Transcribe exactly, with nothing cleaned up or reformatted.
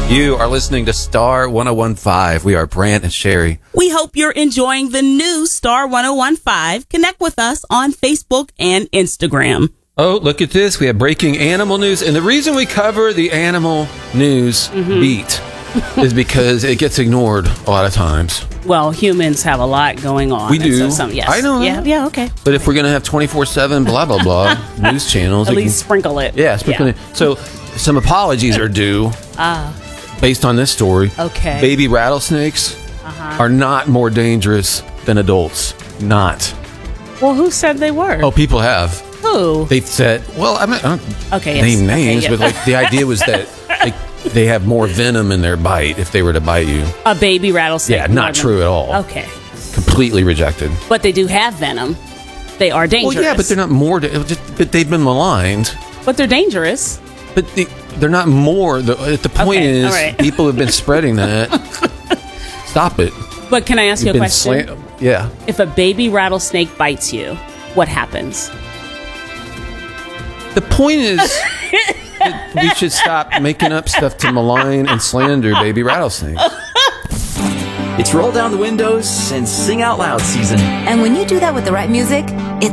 You are listening to Star ten fifteen. We are Brant and Sherry. We hope you're enjoying the new Star ten fifteen. Connect with us on Facebook and Instagram. Oh, look at this. We have breaking animal news. And the reason we cover the animal news mm-hmm. beat is because it gets ignored a lot of times. Well, humans have a lot going on. We do. So some, yes. I know. Yeah, yeah, okay. But if we're going to have twenty-four seven blah, blah, blah news channels. At least can, sprinkle it. Yeah, sprinkle yeah. it. So some apologies are due uh, based on this story. Okay. Baby rattlesnakes uh-huh. are not more dangerous than adults. Not. Well, who said they were? Oh, people have. Who? They've said, well, I'm not, I don't okay, name yes. names, okay, yeah. but like the idea was that they, they have more venom in their bite if they were to bite you. A baby rattlesnake? Yeah, not true at all. Okay. Completely rejected. But they do have venom. They are dangerous. Well, yeah, but they're not more, just, but they've been maligned. But they're dangerous. But they, they're not more. The, the point okay, is, right. people have been spreading that. Stop it. But can I ask You've you a question? Slam- yeah. If a baby rattlesnake bites you, what happens? The point is that we should stop making up stuff to malign and slander baby rattlesnakes. It's roll down the windows and sing out loud season. And when you do that with the right music, it's